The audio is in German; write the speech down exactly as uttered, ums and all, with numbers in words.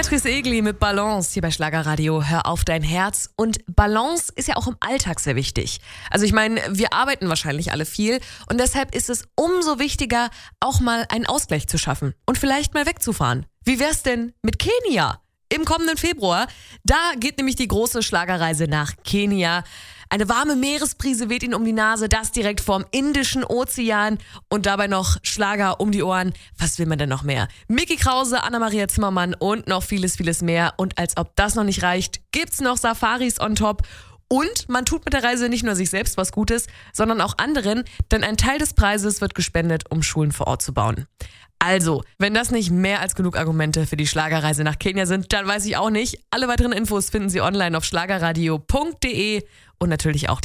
Beatrice Egli mit Balance hier bei Schlagerradio. Hör auf dein Herz. Und Balance ist ja auch im Alltag sehr wichtig. Also ich meine, wir arbeiten wahrscheinlich alle viel und deshalb ist es umso wichtiger, auch mal einen Ausgleich zu schaffen und vielleicht mal wegzufahren. Wie wär's denn mit Kenia? Im kommenden Februar, da geht nämlich die große Schlagerreise nach Kenia. Eine warme Meeresbrise weht ihnen um die Nase, das direkt vom Indischen Ozean und dabei noch Schlager um die Ohren. Was will man denn noch mehr? Micky Krause, Anna-Maria Zimmermann und noch vieles, vieles mehr. Und als ob das noch nicht reicht, gibt's noch Safaris on top. Und man tut mit der Reise nicht nur sich selbst was Gutes, sondern auch anderen, denn ein Teil des Preises wird gespendet, um Schulen vor Ort zu bauen. Also, wenn das nicht mehr als genug Argumente für die Schlagerreise nach Kenia sind, dann weiß ich auch nicht. Alle weiteren Infos finden Sie online auf schlagerradio punkt de und natürlich auch